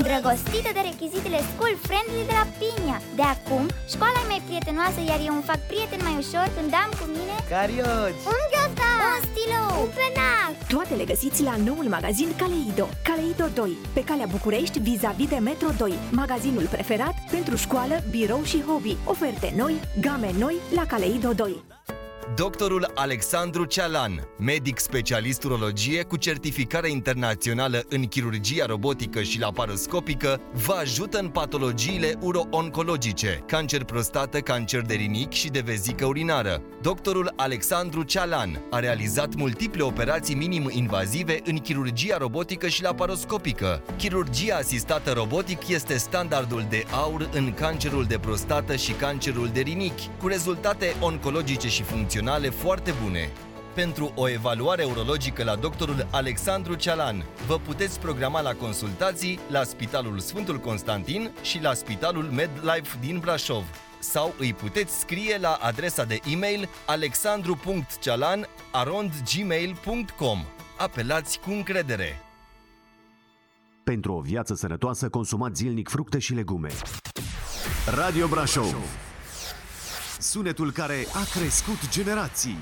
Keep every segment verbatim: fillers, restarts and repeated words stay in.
îndrăgostită de rechizitele school friendly de la Pinia. De acum, școala e mai prietenoasă, iar eu îmi fac prieten mai ușor când am cu mine carioci, un ghiozdan, un stilou, un penac. Toate le găsiți la noul magazin Kaleido. Kaleido doi, pe calea București, vis-a-vis de Metro doi. Magazinul preferat pentru școală, birou și hobby. Oferte noi, game noi la Kaleido doi. Doctorul Alexandru Cealan, medic specialist urologie cu certificare internațională în chirurgia robotică și laparoscopică, vă ajută în patologiile uro-oncologice, cancer prostată, cancer de rinic și de vezică urinară. Doctorul Alexandru Cealan a realizat multiple operații minim-invazive în chirurgia robotică și laparoscopică. Chirurgia asistată robotic este standardul de aur în cancerul de prostată și cancerul de rinic, cu rezultate oncologice și funcționale foarte bune. Pentru o evaluare urologică la doctorul Alexandru Cealan, vă puteți programa la consultații la Spitalul Sfântul Constantin și la Spitalul MedLife din Brașov, sau îi puteți scrie la adresa de e-mail alexandru punct cealan arond gmail punct com. Apelați cu încredere! Pentru o viață sănătoasă, consumați zilnic fructe și legume. Radio Brașov, sunetul care a crescut generații.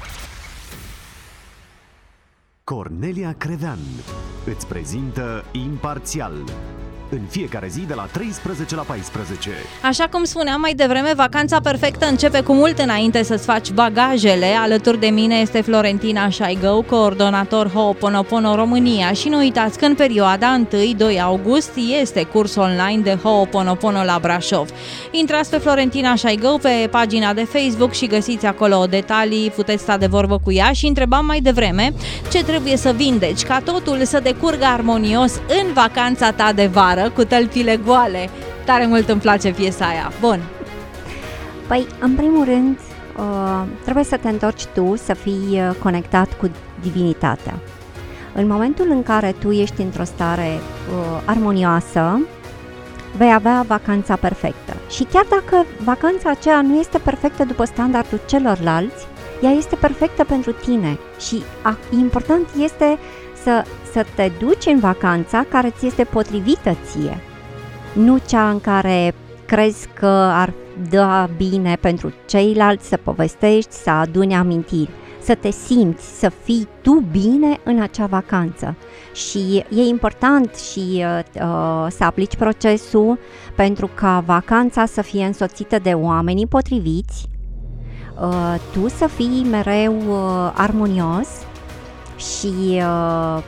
Cornelia Crevean îți prezintă Imparțial, în fiecare zi de la treisprezece la paisprezece. Așa cum spuneam mai devreme, vacanța perfectă începe cu mult înainte să-ți faci bagajele. Alături de mine este Florentina Șaigău, coordonator Ho'oponopono România. Și nu uitați că în perioada unu doi august este curs online de Ho'oponopono la Brașov. Intrați pe Florentina Șaigău pe pagina de Facebook și găsiți acolo detalii, puteți sta de vorbă cu ea. Și întrebam mai devreme ce trebuie să vindeci ca totul să decurgă armonios în vacanța ta de vară, cu tălpile goale. Tare mult îmi place piesa aia. Bun. Păi, în primul rând, uh, trebuie să te întorci tu, să fii conectat cu divinitatea. În momentul în care tu ești într-o stare uh, armonioasă, vei avea vacanța perfectă. Și chiar dacă vacanța aceea nu este perfectă după standardul celorlalți, ea este perfectă pentru tine. Și a, important este să să te duci în vacanța care ți este potrivită ție, nu cea în care crezi că ar da bine pentru ceilalți, să povestești, să aduni amintiri, să te simți, să fii tu bine în acea vacanță. Și e important și uh, să aplici procesul pentru ca vacanța să fie însoțită de oamenii potriviți, uh, tu să fii mereu uh, armonios și uh,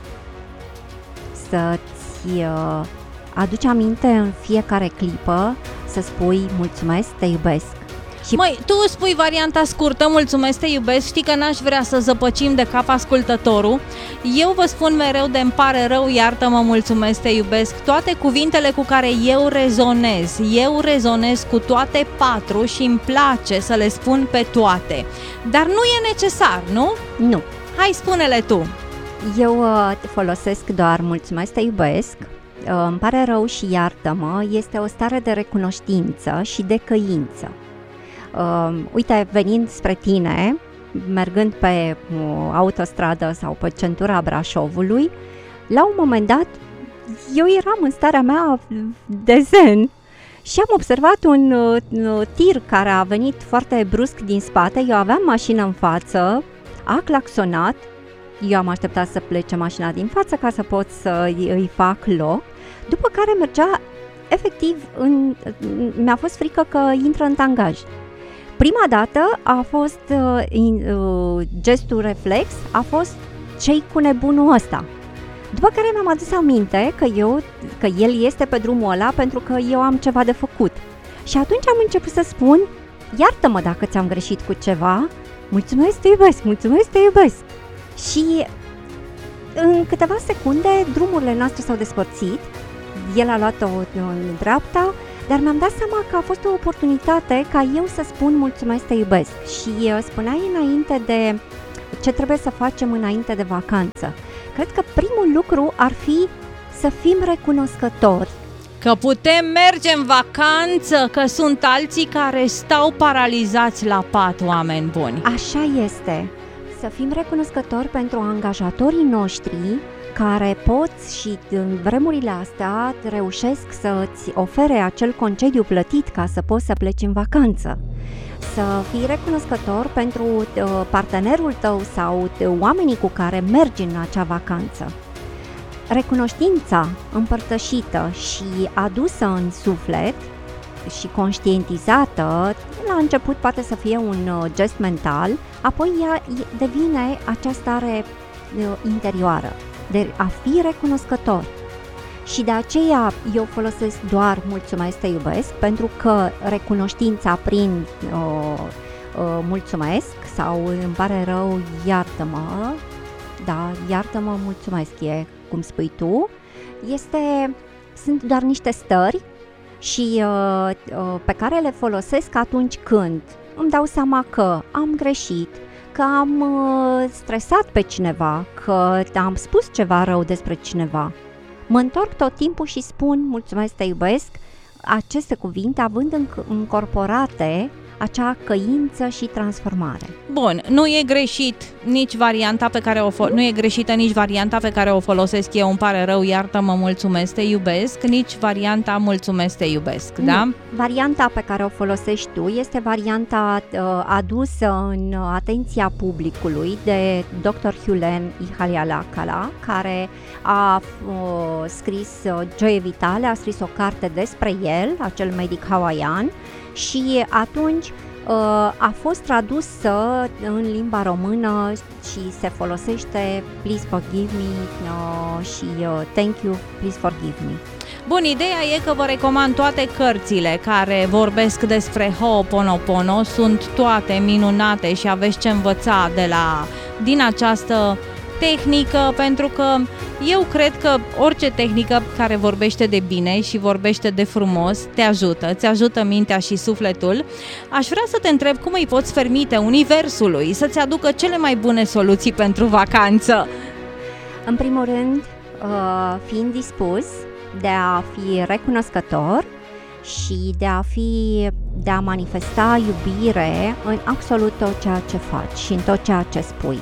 să-ți uh, aduci aminte în fiecare clipă să spui mulțumesc, te iubesc. Și măi, tu spui varianta scurtă, mulțumesc, te iubesc, știi că n-aș vrea să zăpăcim de cap ascultătorul. Eu vă spun mereu de îmi pare rău, iartă-mă, mulțumesc, te iubesc, toate cuvintele cu care eu rezonez. Eu rezonez cu toate patru și îmi place să le spun pe toate. Dar nu e necesar, nu? Nu. Hai, spune-le tu. Eu uh, folosesc doar mulțumesc, te iubesc, uh, îmi pare rău și iartă-mă, este o stare de recunoștință și de căință. Uh, uite, venind spre tine, mergând pe uh, autostradă sau pe centura Brașovului, la un moment dat, eu eram în starea mea de zen și am observat un uh, tir care a venit foarte brusc din spate, eu aveam mașină în față, a claxonat, eu am așteptat să plece mașina din față ca să pot să îi fac loc, după care mergea, efectiv, în, mi-a fost frică că intră în tangaj. Prima dată a fost uh, uh, gestul reflex, a fost ce-i cu nebunul ăsta. După care mi-am adus aminte că, eu, că el este pe drumul ăla pentru că eu am ceva de făcut. Și atunci am început să spun, iartă-mă dacă ți-am greșit cu ceva, mulțumesc, te iubesc, mulțumesc, te iubesc. Și în câteva secunde drumurile noastre s-au despărțit, el a luat-o în dreapta, dar mi-am dat seama că a fost o oportunitate ca eu să spun mulțumesc, te iubesc. Și spuneai înainte de ce trebuie să facem înainte de vacanță. Cred că primul lucru ar fi să fim recunoscători că putem merge în vacanță, că sunt alții care stau paralizați la pat, oameni buni. Așa este. Să fim recunoscători pentru angajatorii noștri care poți și în vremurile astea reușesc să-ți ofere acel concediu plătit ca să poți să pleci în vacanță. Să fii recunoscător pentru partenerul tău sau oamenii cu care mergi în acea vacanță. Recunoștința împărtășită și adusă în suflet și conștientizată, la început poate să fie un gest mental, apoi ea devine acea stare interioară de a fi recunoscător. Și de aceea eu folosesc doar mulțumesc, te iubesc, pentru că recunoștința prin o, o, mulțumesc sau îmi pare rău, iartă-mă, da, iartă-mă, mulțumesc, e cum spui tu, este, sunt doar niște stări și uh, uh, pe care le folosesc atunci când îmi dau seama că am greșit, că am uh, stresat pe cineva, că am spus ceva rău despre cineva. Mă întorc tot timpul și spun mulțumesc, te iubesc, aceste cuvinte având încorporate acea căință și transformare. Bun, nu e greșit nici varianta pe care o fo- nu e greșită nici varianta pe care o folosesc eu, îmi pare rău, iartă-mă, mulțumesc, te iubesc, nici varianta mulțumesc, te iubesc, nu. Da? Varianta pe care o folosești tu este varianta uh, adusă în atenția publicului de doctor Hulen Ihalialakala, care a uh, scris uh, Gioie Vitale, a scris o carte despre el, acel medic hawaian, și atunci uh, a fost tradusă în limba română și se folosește please forgive me uh, și uh, thank you, please forgive me. Bun, ideea e că vă recomand toate cărțile care vorbesc despre Ho'oponopono, sunt toate minunate și aveți ce învăța de la, din această tehnică, pentru că eu cred că orice tehnică care vorbește de bine și vorbește de frumos te ajută, îți ajută mintea și sufletul. Aș vrea să te întreb cum îi poți permite universului să-ți aducă cele mai bune soluții pentru vacanță. În primul rând, fiind dispus de a fi recunoscător și de a fi, de a manifesta iubire în absolut tot ceea ce faci și în tot ceea ce spui.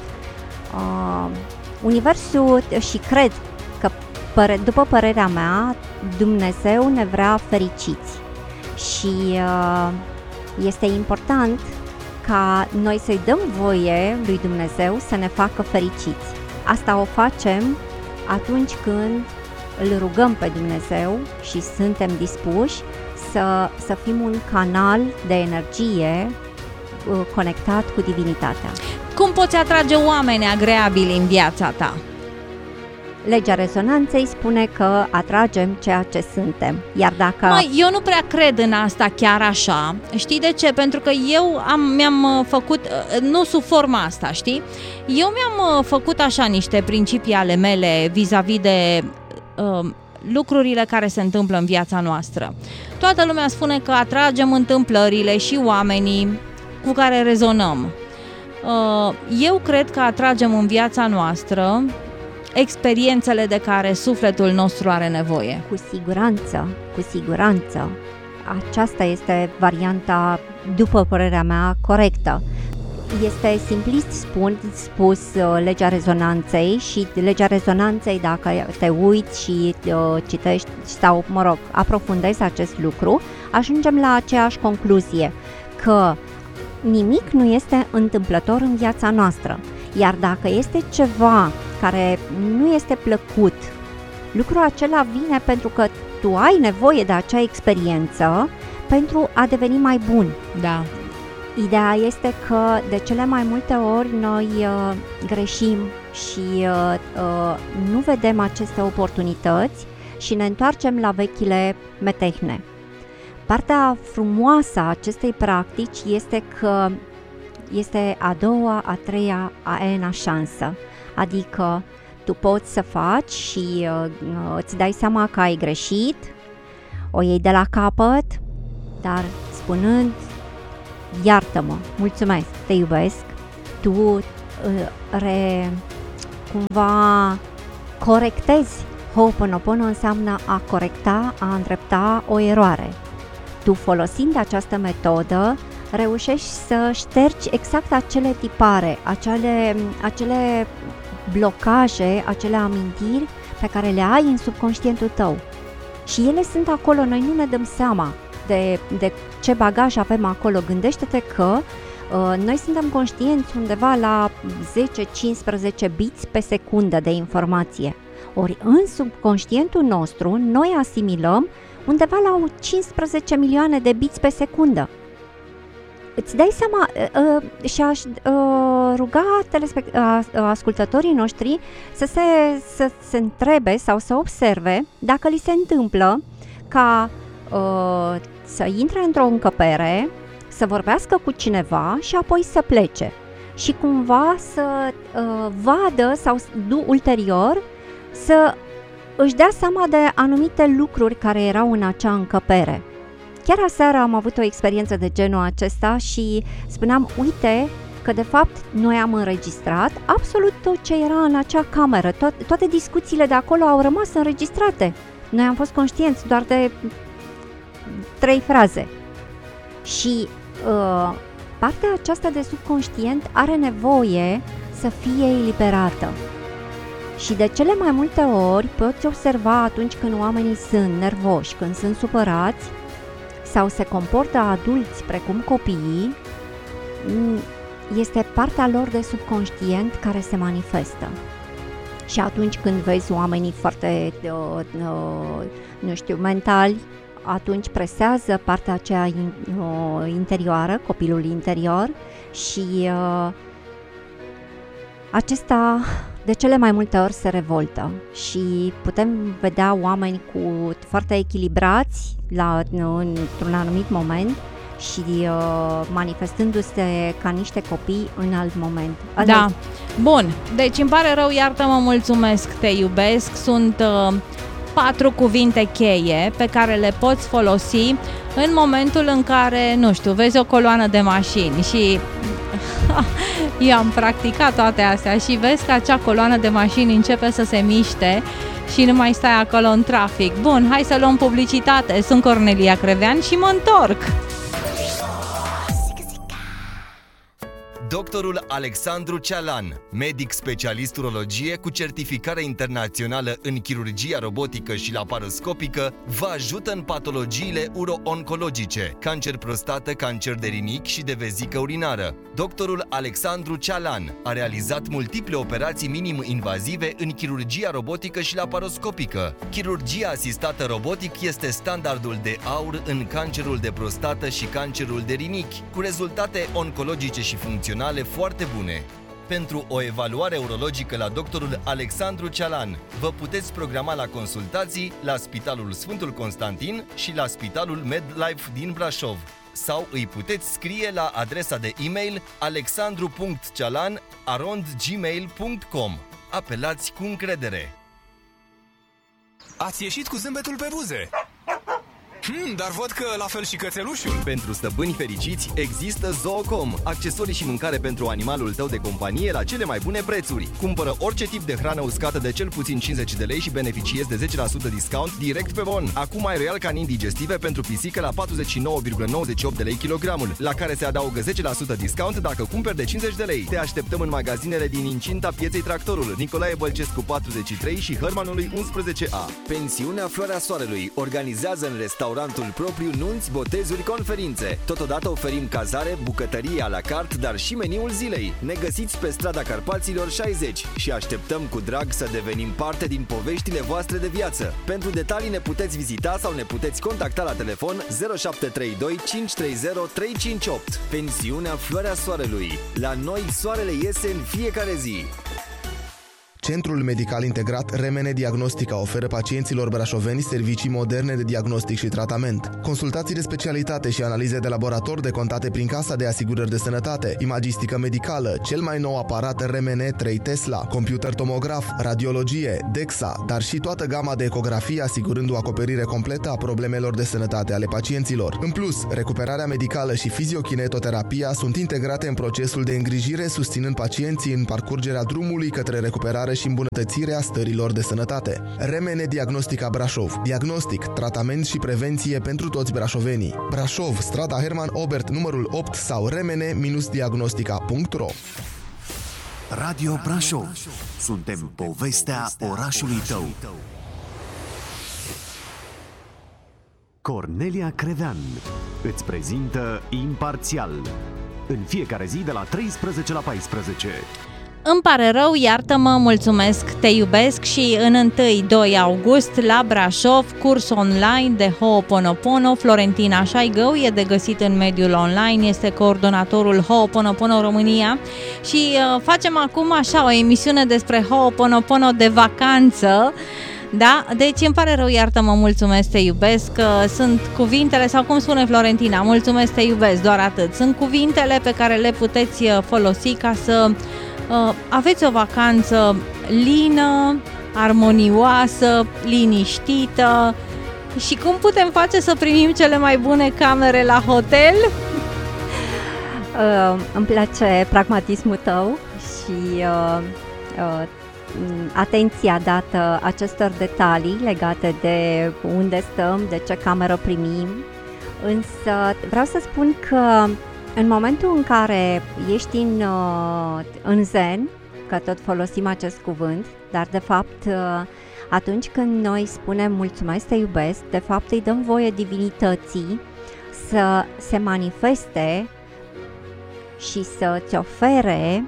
Uh, universul, și cred că, păr- după părerea mea, Dumnezeu ne vrea fericiți și uh, este important ca noi să-i dăm voie lui Dumnezeu să ne facă fericiți. Asta o facem atunci când îl rugăm pe Dumnezeu și suntem dispuși să, să fim un canal de energie uh, conectat cu divinitatea. Cum poți atrage oameni agreabili în viața ta? Legea rezonanței spune că atragem ceea ce suntem. Iar dacă... Măi, eu nu prea cred în asta chiar așa. Știi de ce? Pentru că eu am, mi-am făcut, nu sub forma asta, știi? Eu mi-am făcut așa niște principii ale mele vis-a-vis de uh, lucrurile care se întâmplă în viața noastră. Toată lumea spune că atragem întâmplările și oamenii cu care rezonăm. Eu cred că atragem în viața noastră experiențele de care sufletul nostru are nevoie. Cu siguranță, cu siguranță. Aceasta este varianta, după părerea mea, corectă. Este simplist spun, spus legea rezonanței și legea rezonanței, dacă te uiți și uh, citești sau, mă rog, aprofundezi acest lucru, ajungem la aceeași concluzie, că nimic nu este întâmplător în viața noastră, iar dacă este ceva care nu este plăcut, lucrul acela vine pentru că tu ai nevoie de acea experiență pentru a deveni mai bun. Da. Ideea este că de cele mai multe ori noi uh, greșim și uh, uh, nu vedem aceste oportunități și ne întoarcem la vechile metehne. Partea frumoasă a acestei practici este că este a doua, a treia, a ena șansă. Adică tu poți să faci și uh, îți dai seama că ai greșit, o iei de la capăt, dar spunând iartă-mă, mulțumesc, te iubesc, tu uh, re, cumva corectezi. Ho'oponopono înseamnă a corecta, a îndrepta o eroare. Tu, folosind această metodă, reușești să ștergi exact acele tipare, acele, acele blocaje, acele amintiri pe care le ai în subconștientul tău. Și ele sunt acolo, noi nu ne dăm seama de, de ce bagaj avem acolo. Gândește-te că uh, noi suntem conștienți undeva la zece cincisprezece bits pe secundă de informație. Ori în subconștientul nostru noi asimilăm undeva la cincisprezece milioane de bits pe secundă. Îți dai seama uh, uh, și aș uh, ruga telespect- uh, ascultătorii noștri să se, să se întrebe sau să observe dacă li se întâmplă ca uh, să intre într-o încăpere, să vorbească cu cineva și apoi să plece și cumva să uh, vadă sau du- ulterior să își dea seama de anumite lucruri care erau în acea încăpere. Chiar aseară am avut o experiență de genul acesta și spuneam, uite că de fapt noi am înregistrat absolut tot ce era în acea cameră, to- toate discuțiile de acolo au rămas înregistrate. Noi am fost conștienți doar de trei fraze. Și uh, partea aceasta de subconștient are nevoie să fie eliberată. Și de cele mai multe ori poți observa atunci când oamenii sunt nervoși, când sunt supărați sau se comportă adulți precum copiii, este partea lor de subconștient care se manifestă. Și atunci când vezi oamenii foarte, uh, uh, nu știu, mentali, atunci presează partea aceea in, uh, interioară, copilul interior și uh, acesta de cele mai multe ori se revoltă și putem vedea oameni cu foarte echilibrați la, într-un anumit moment și uh, manifestându-se ca niște copii în alt moment. Asta da. Bun, deci îmi pare rău, iartă-mă, mulțumesc, te iubesc. Sunt uh, patru cuvinte cheie pe care le poți folosi în momentul în care, nu știu, vezi o coloană de mașini și eu am practicat toate astea și vezi că acea coloană de mașini începe să se miște și nu mai stai acolo în trafic. Bun, hai să luăm publicitate. Sunt Cornelia Crevean și mă întorc. Doctorul Alexandru Cealan, medic specialist urologie cu certificare internațională în chirurgia robotică și laparoscopică, vă ajută în patologiile uro-oncologice, cancer prostată, cancer de rinichi și de vezică urinară. Doctorul Alexandru Cealan a realizat multiple operații minim-invazive în chirurgia robotică și laparoscopică. Chirurgia asistată robotic este standardul de aur în cancerul de prostată și cancerul de rinichi, cu rezultate oncologice și funcționale foarte bune. Pentru o evaluare urologică la doctorul Alexandru Cealan, vă puteți programa la consultații la Spitalul Sfântul Constantin și la Spitalul MedLife din Brașov. Sau îi puteți scrie la adresa de e-mail alexandru punct cealan arond gmail punct com. Apelați cu încredere! Ați ieșit cu zâmbetul pe buze! Hmm, dar văd că la fel și cățelușul. Pentru stăpâni fericiți există Zoocom, accesorii și mâncare pentru animalul tău de companie la cele mai bune prețuri. Cumpără orice tip de hrană uscată de cel puțin cincizeci de lei și beneficiezi de zece la sută discount direct pe bon. Acum ai Royal Canin digestive pentru pisică la patruzeci și nouă virgulă nouăzeci și opt de lei kilogramul, la care se adaugă zece la sută discount dacă cumperi de cincizeci de lei. Te așteptăm în magazinele din incinta Pieței Tractorul, Nicolae Bălcescu patruzeci și trei și Hărmanului unsprezece A. Pensiunea Floarea Soarelui organizează în restaurant propriu nunți, botezuri, conferințe. Totodată oferim cazare, bucătărie à la carte, dar și meniul zilei. Ne găsiți pe strada Carpaților șaizeci și așteptăm cu drag să devenim parte din poveștile voastre de viață. Pentru detalii ne puteți vizita sau ne puteți contacta la telefon zero șapte trei doi cinci trei zero trei cinci opt. Pensiunea Floarea Soarelui. La noi soarele iese în fiecare zi. Centrul Medical Integrat Remene Diagnostica oferă pacienților brașoveni servicii moderne de diagnostic și tratament. Consultații de specialitate și analize de laborator decontate prin Casa de Asigurări de Sănătate, imagistică medicală, cel mai nou aparat Remene trei Tesla, computer tomograf, radiologie, DEXA, dar și toată gama de ecografie asigurând o acoperire completă a problemelor de sănătate ale pacienților. În plus, recuperarea medicală și fiziokinetoterapia sunt integrate în procesul de îngrijire, susținând pacienții în parcurgerea drumului către recuperare și îmbunătățirea stărilor de sănătate. Remene Diagnostica Brașov. Diagnostic, tratament și prevenție pentru toți brașovenii. Brașov, strada Herman Obert, numărul opt sau remene diagnostica punct ro. Radio Brașov. Suntem povestea orașului tău. Cornelia Crevean îți prezintă Imparțial. În fiecare zi de la treisprezece la paisprezece. Îmi pare rău, iartă-mă, mulțumesc, te iubesc și în întâi-doi august la Brașov, curs online de Ho'oponopono. Florentina Șaigău e de găsit în mediul online, este coordonatorul Ho'oponopono România și uh, facem acum așa o emisiune despre Ho'oponopono de vacanță. Da, deci îmi pare rău, iartă-mă, mulțumesc, te iubesc, sunt cuvintele, sau cum spune Florentina, mulțumesc, te iubesc, doar atât. Sunt cuvintele pe care le puteți folosi ca să uh, aveți o vacanță lină, armonioasă, liniștită. Și cum putem face să primim cele mai bune camere la hotel? Uh, îmi place pragmatismul tău și uh, uh, atenția dată acestor detalii legate de unde stăm, de ce cameră primim. Însă vreau să spun că în momentul în care ești în, în zen, că tot folosim acest cuvânt, dar de fapt atunci când noi spunem mulțumesc, te iubesc, de fapt îi dăm voie divinității să se manifeste și să-ți ofere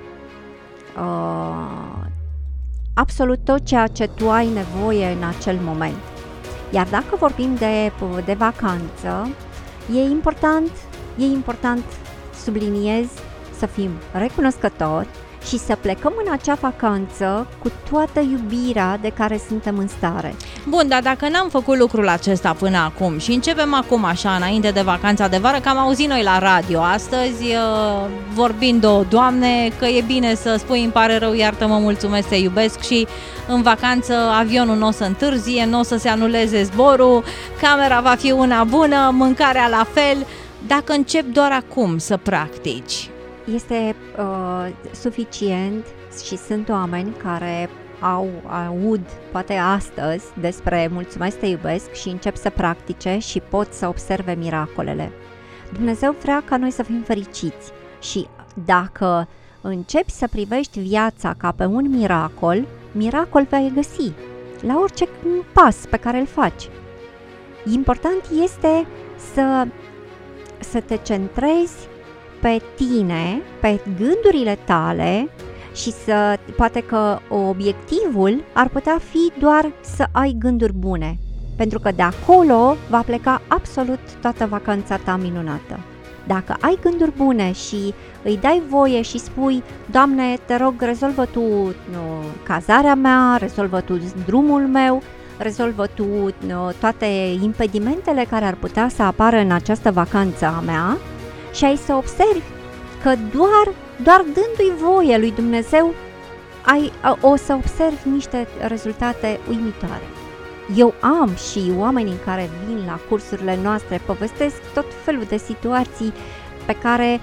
uh, absolut tot ceea ce tu ai nevoie în acel moment. Iar dacă vorbim de, de vacanță, e important, e important, subliniez, să fim recunoscători și să plecăm în acea vacanță cu toată iubirea de care suntem în stare. Bun, dar dacă n-am făcut lucrul acesta până acum și începem acum așa, înainte de vacanța de vară, că am auzit noi la radio astăzi, vorbind o doamne, că e bine să spui îmi pare rău, iartă-mă, mulțumesc, te iubesc și în vacanță avionul nu o să întârzie, nu o să se anuleze zborul, camera va fi una bună, mâncarea la fel. Dacă încep doar acum să practici, este uh, suficient și sunt oameni care au, aud poate astăzi despre mulțumesc, te iubesc și încep să practice și pot să observe miracolele. Dumnezeu vrea ca noi să fim fericiți și dacă începi să privești viața ca pe un miracol, miracol vei găsi la orice pas pe care îl faci. Important este să, să te centrezi pe tine, pe gândurile tale și să, poate că obiectivul ar putea fi doar să ai gânduri bune, pentru că de acolo va pleca absolut toată vacanța ta minunată. Dacă ai gânduri bune și îi dai voie și spui, Doamne, te rog, rezolvă tu nu, cazarea mea, rezolvă tu drumul meu, rezolvă tu nu, toate impedimentele care ar putea să apară în această vacanță a mea, și ai să observi că doar, doar dându-i voie lui Dumnezeu ai, o să observi niște rezultate uimitoare. Eu am și oamenii care vin la cursurile noastre, povestesc tot felul de situații pe care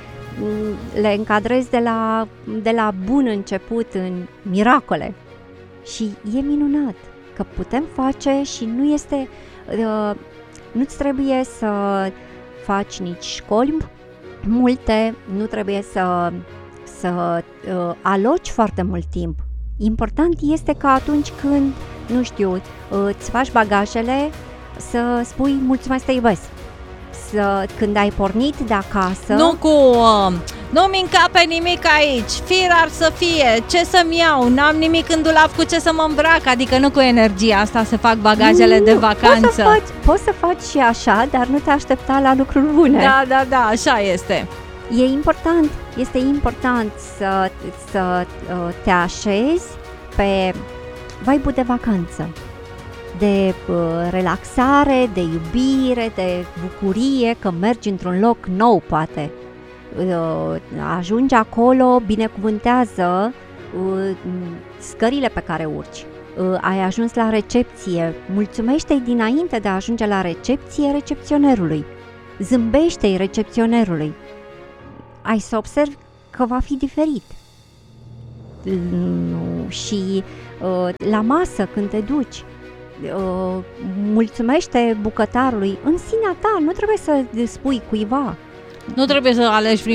le încadrez de la, de la bun început în miracole. Și e minunat că putem face și nu este, uh, nu-ți trebuie să faci nici școli multe, nu trebuie să, să uh, aloci foarte mult timp. Important este că atunci când, nu știu, uh, îți faci bagajele, să spui mulțumesc, te iubesc. Să, când ai pornit de acasă... Nu cu... Uh, nu-mi încape nimic aici, firar să fie, ce să-mi iau, n-am nimic în dulap cu ce să mă îmbrac, adică nu cu energia asta se fac bagajele nu, de vacanță. Poți să, faci, poți să faci și așa, dar nu te aștepta la lucruri bune. Da, da, da, așa este. E important, este important să, să te așezi pe vibe-ul de vacanță, de uh, relaxare, de iubire, de bucurie, că mergi într-un loc nou, poate. Uh, ajungi acolo, binecuvântează uh, scările pe care urci. Uh, ai ajuns la recepție, mulțumește-i dinainte de a ajunge la recepție recepționerului. Zâmbește-i recepționerului. Ai să observi că va fi diferit. Uh, și uh, la masă când te duci, Uh, mulțumește bucătarului în sinea ta, nu trebuie să spui cuiva. Nu trebuie să alegi